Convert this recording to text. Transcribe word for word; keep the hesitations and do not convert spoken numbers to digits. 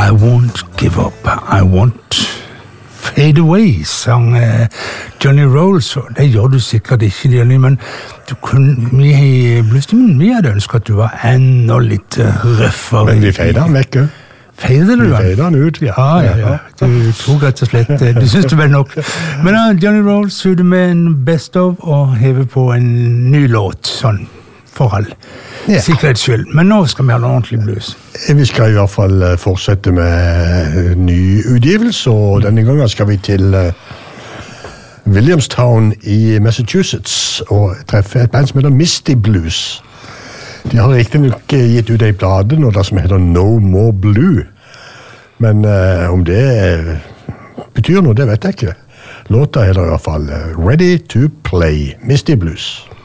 I won't give up, I won't fade away, sang uh, Johnny Rolls, og det gjør du sikkert ikke, Johnny, men du kunne, vi i bluestimen, vi hadde ønsket at du var enda litt uh, røffere. Men vi feider den vekk, jo. Feider du Vi den? feider den ut. Ja, ja, ja. Du tok rett og slett, du synes det var nok. Men uh, Johnny Rolls ute med en best of, og hever på en ny låt, sånn, for all ja. Sikkerhets skyld. Men nå skal vi ha noe ordentlig blues. Vi skal i hvert fall fortsette med ny utgivelse, og denne gangen skal vi til Williamstown i Massachusetts og treffe et band som heter Misty Blues. De har riktig nok gitt ut en plate nå som heter No More Blue, men uh, om det betyr noe, det vet jeg ikke. Låta heter i hvert fall Ready to Play, Misty Blues.